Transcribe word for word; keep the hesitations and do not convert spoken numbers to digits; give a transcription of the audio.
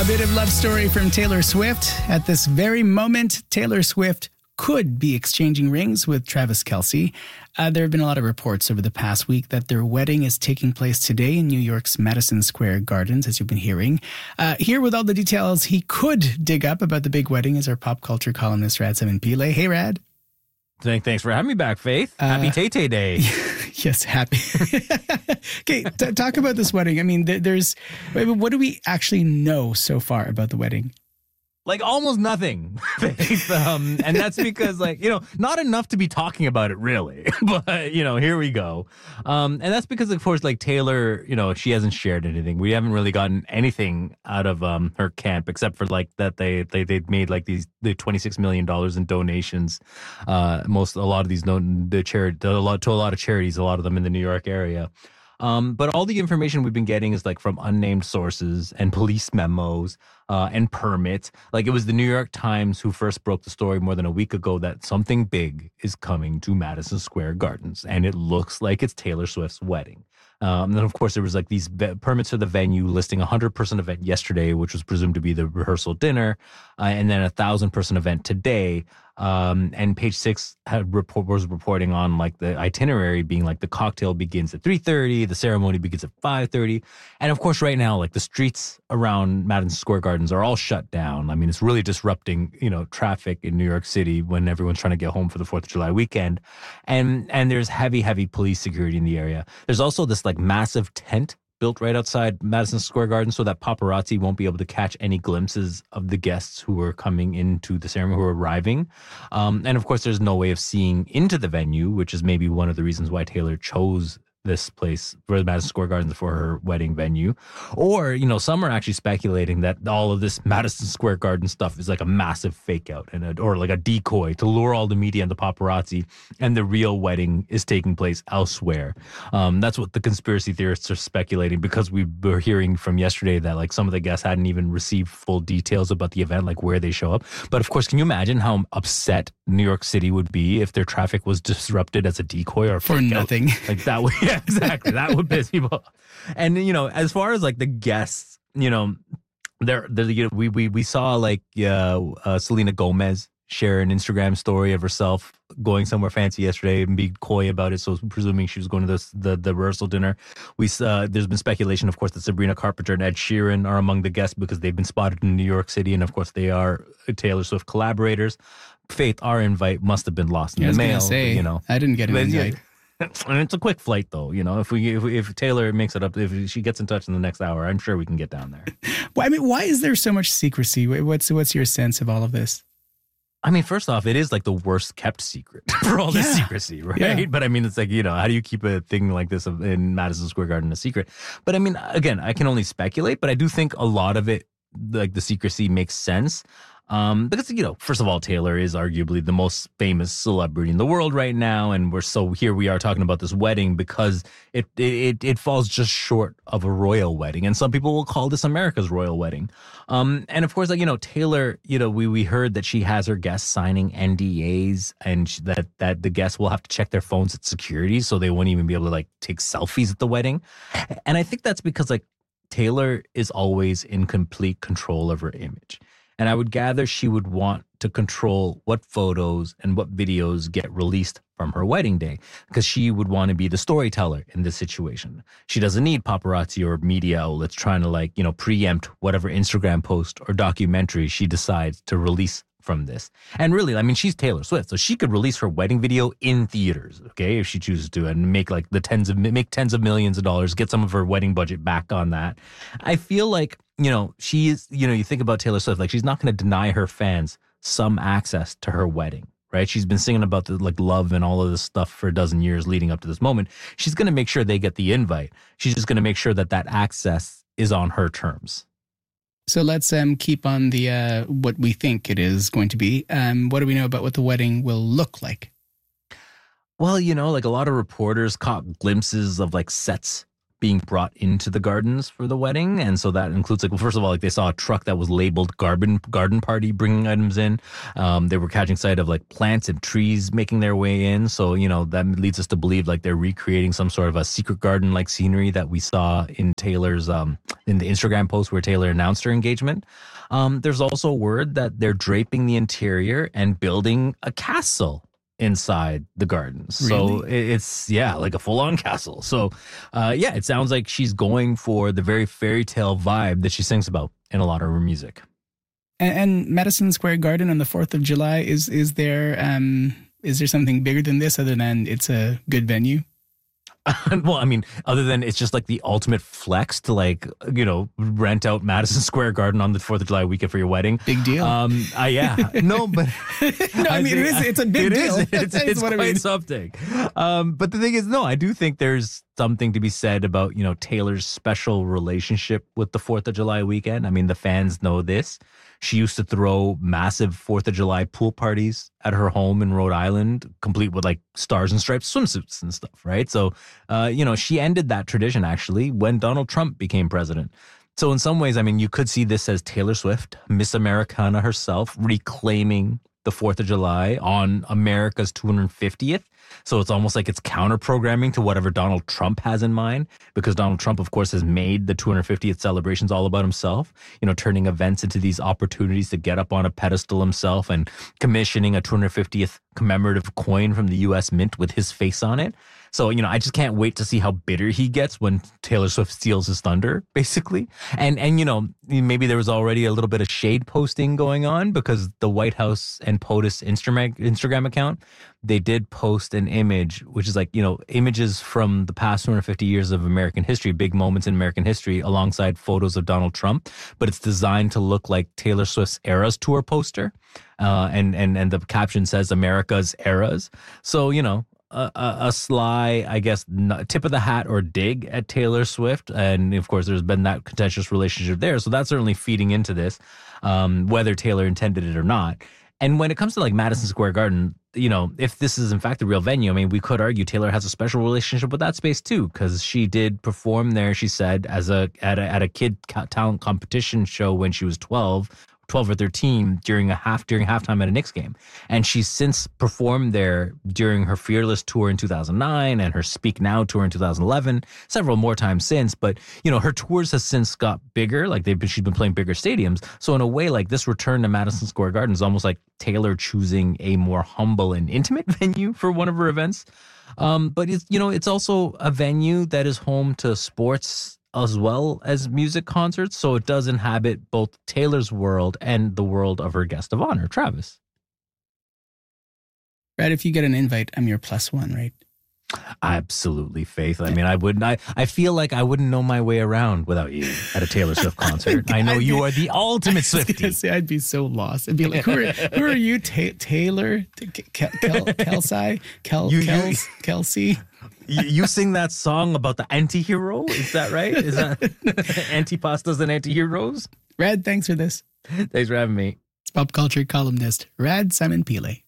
A bit of love story from Taylor Swift. At this very moment, Taylor Swift could be exchanging rings with Travis Kelce. Uh, there have been a lot of reports over the past week that their wedding is taking place today in New York's Madison Square Gardens, as you've been hearing. Uh, here with all the details he could dig up about the big wedding is our pop culture columnist, Rad Seven Pile. Hey, Rad. Thanks for having me back, Faith. Happy uh, Tay-Tay Day. Yes, happy. Okay, t- talk about this wedding. I mean, there, there's, what do we actually know so far about the wedding? Like almost nothing, Faith. Um, and that's because, like, you know, not enough to be talking about it, really. But, you know, here we go. Um, and that's because, of course, like Taylor, you know, she hasn't shared anything. We haven't really gotten anything out of um, her camp except for like that they they they made like these the twenty-six million dollars in donations. Uh, most a lot of these no the charity a lot to a lot of charities, a lot of them in the New York area. Um, but all the information we've been getting is like from unnamed sources and police memos uh, and permits. Like it was the New York Times who first broke the story more than a week ago that something big is coming to Madison Square Gardens. And it looks like it's Taylor Swift's wedding. Um, and then, of course, there was like these ve- permits for the venue listing a hundred person event yesterday, which was presumed to be the rehearsal dinner, uh, and then a thousand person event today. Um, and Page Six had report, was reporting on like the itinerary being like the cocktail begins at three thirty, the ceremony begins at five thirty, and of course, right now, like the streets around Madison Square Gardens are all shut down. I mean, it's really disrupting, you know, traffic in New York City when everyone's trying to get home for the Fourth of July weekend, and and there's heavy, heavy police security in the area. There's also this like massive tent built right outside Madison Square Garden so that paparazzi won't be able to catch any glimpses of the guests who are coming into the ceremony, who are arriving. Um, and of course, there's no way of seeing into the venue, which is maybe one of the reasons why Taylor chose this place for the Madison Square Gardens for her wedding venue. Or, you know, some are actually speculating that all of this Madison Square Garden stuff is like a massive fake out and a, or like a decoy to lure all the media and the paparazzi, and the real wedding is taking place elsewhere. Um, that's what the conspiracy theorists are speculating, because we were hearing from yesterday that like some of the guests hadn't even received full details about the event, like where they show up. But of course, can you imagine how upset New York City would be if their traffic was disrupted as a decoy or for nothing? Out? Like that would, yeah. Exactly. That would piss people off. And, you know, as far as like the guests, you know, there, you know, we, we, we saw like uh, uh, Selena Gomez share an Instagram story of herself going somewhere fancy yesterday and be coy about it. So presuming she was going to this, the, the rehearsal dinner. We uh, There's been speculation, of course, that Sabrina Carpenter and Ed Sheeran are among the guests because they've been spotted in New York City. And of course, they are Taylor Swift collaborators. Faith, our invite must have been lost in yeah, the mail. I was gonna say, you know, I didn't get an invite. And it's a quick flight, though. You know, if we if, if Taylor makes it up, if she gets in touch in the next hour, I'm sure we can get down there. Well, I mean, why is there so much secrecy? What's what's your sense of all of this? I mean, first off, it is like the worst kept secret for all this yeah. secrecy, right? Yeah. But I mean, it's like, you know, how do you keep a thing like this in Madison Square Garden a secret? But I mean, again, I can only speculate, but I do think a lot of it, like the secrecy, makes sense. Um, because, you know, first of all, Taylor is arguably the most famous celebrity in the world right now. And we're so here we are talking about this wedding because it, it, it falls just short of a royal wedding. And some people will call this America's royal wedding. Um, and of course, like, you know, Taylor, you know, we, we heard that she has her guests signing N D As and that, that the guests will have to check their phones at security. So they won't even be able to like take selfies at the wedding. And I think that's because like Taylor is always in complete control of her image. And I would gather she would want to control what photos and what videos get released from her wedding day, because she would want to be the storyteller in this situation. She doesn't need paparazzi or media outlets trying to like, you know, preempt whatever Instagram post or documentary she decides to release from this. And really, I mean, she's Taylor Swift, so she could release her wedding video in theaters, okay, if she chooses to, and make like the tens of make tens of millions of dollars, get some of her wedding budget back on that. I feel like, you know, she is, you know, you think about Taylor Swift, like she's not going to deny her fans some access to her wedding, right? She's been singing about the like love and all of this stuff for a dozen years leading up to this moment. She's going to make sure they get the invite. She's just going to make sure that that access is on her terms. So let's um, keep on the uh, what we think it is going to be. Um, what do we know about what the wedding will look like? Well, you know, like a lot of reporters caught glimpses of like sets being brought into the gardens for the wedding. And so that includes, like, well, first of all, like they saw a truck that was labeled garden garden party bringing items in. Um, they were catching sight of like plants and trees making their way in. So, you know, that leads us to believe like they're recreating some sort of a secret garden like scenery that we saw in Taylor's, um, in the Instagram post where Taylor announced her engagement. Um, there's also word that they're draping the interior and building a castle inside the gardens. So Really? it's, yeah, like a full-on castle. So, uh, yeah, it sounds like she's going for the very fairy tale vibe that she sings about in a lot of her music. And, and Madison Square Garden on the fourth of July, is is there um is there something bigger than this other than it's a good venue? Well, I mean, other than it's just like the ultimate flex to like, you know, rent out Madison Square Garden on the fourth of July weekend for your wedding. Big deal. Um, uh, yeah. No, but... no, I, I mean, it is, it's a big it deal. Is, it's it's what quite I mean. something. Um, but the thing is, no, I do think there's something to be said about, you know, Taylor's special relationship with the fourth of July weekend. I mean, the fans know this. She used to throw massive fourth of July pool parties at her home in Rhode Island, complete with like stars and stripes swimsuits and stuff, right? So, uh, you know, she ended that tradition actually when Donald Trump became president. So in some ways, I mean, you could see this as Taylor Swift, Miss Americana herself, reclaiming the fourth of July on America's two hundred fiftieth. So it's almost like it's counter-programming to whatever Donald Trump has in mind, because Donald Trump, of course, has made the two hundred fiftieth celebrations all about himself, you know, turning events into these opportunities to get up on a pedestal himself and commissioning a two hundred fiftieth commemorative coin from the U S Mint with his face on it. So, you know, I just can't wait to see how bitter he gets when Taylor Swift steals his thunder, basically. And, and you know, maybe there was already a little bit of shade posting going on because the White House and POTUS Instagram, Instagram account, they did post an image, which is like, you know, images from the past two hundred fifty years of American history, big moments in American history, alongside photos of Donald Trump. But it's designed to look like Taylor Swift's Eras Tour poster. Uh, and, and, and the caption says America's Eras. So, you know, A, a, a sly, I guess, tip of the hat or dig at Taylor Swift. And of course, there's been that contentious relationship there. So that's certainly feeding into this, um, whether Taylor intended it or not. And when it comes to like Madison Square Garden, you know, if this is in fact the real venue, I mean, we could argue Taylor has a special relationship with that space too, because she did perform there, she said, as a at a, at a kid talent competition show when she was twelve. twelve or thirteen during a half during halftime at a Knicks game. And she's since performed there during her Fearless tour in two thousand nine and her Speak Now tour in two thousand eleven, several more times since. But, you know, her tours has since got bigger, like they've been, she's been playing bigger stadiums. So in a way, like this return to Madison Square Garden is almost like Taylor choosing a more humble and intimate venue for one of her events. Um, but it's, you know, it's also a venue that is home to sports as well as music concerts. So it does inhabit both Taylor's world and the world of her guest of honor, Travis. Brad, if you get an invite, I'm your plus one, right? Absolutely, Faith. I mean, I wouldn't, I, I feel like I wouldn't know my way around without you at a Taylor Swift concert. I know you are the ultimate Swiftie. Say, I'd be so lost. I'd be like, who are, who are you, Ta- Taylor? Kel- Kel- Kelsey? Kel- You- you- Kels- Kelsey? You, you sing that song about the anti-hero? Is that right? Is that antipastas and anti-heroes? Rad, thanks for this. Thanks for having me. It's pop culture columnist Rad Simon Pile.